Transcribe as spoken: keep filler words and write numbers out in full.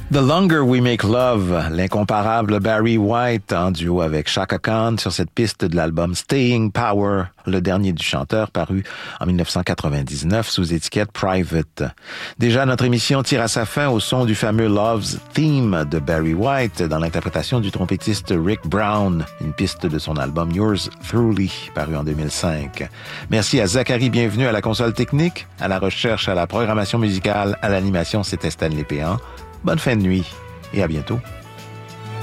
The Longer We Make Love, l'incomparable Barry White en duo avec Chaka Khan sur cette piste de l'album Staying Power, le dernier du chanteur paru en dix-neuf cent quatre-vingt-dix-neuf sous étiquette Private. Déjà, notre émission tire à sa fin au son du fameux Love's Theme de Barry White dans l'interprétation du trompettiste Rick Brown, une piste de son album Yours Truly paru en deux mille cinq. Merci à Zachary Bienvenu à la console technique, à la recherche, à la programmation musicale, à l'animation, c'était Stanley Péan. Bonne fin de nuit et à bientôt.